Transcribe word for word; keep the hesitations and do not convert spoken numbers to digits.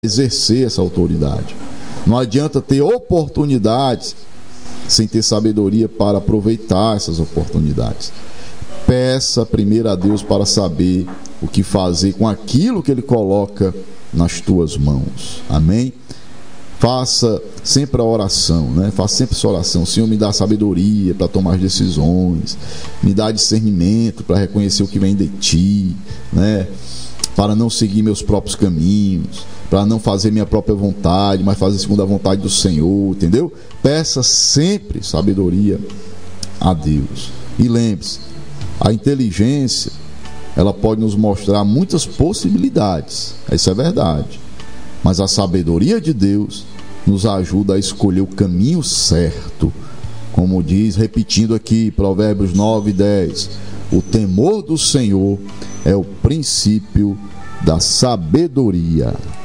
exercer essa autoridade. Não adianta ter oportunidades sem ter sabedoria para aproveitar essas oportunidades. Peça primeiro a Deus para saber o que fazer com aquilo que Ele coloca nas tuas mãos. Amém? Faça sempre a oração, né? Faça sempre essa oração. Senhor, me dá sabedoria para tomar as decisões, me dá discernimento para reconhecer o que vem de Ti, né? Para não seguir meus próprios caminhos, para não fazer minha própria vontade, mas fazer segundo a vontade do Senhor, entendeu? Peça sempre sabedoria a Deus. E lembre-se, a inteligência, ela pode nos mostrar muitas possibilidades, isso é verdade, mas a sabedoria de Deus nos ajuda a escolher o caminho certo. Como diz, repetindo aqui, Provérbios nove, dez, o temor do Senhor é o princípio da sabedoria.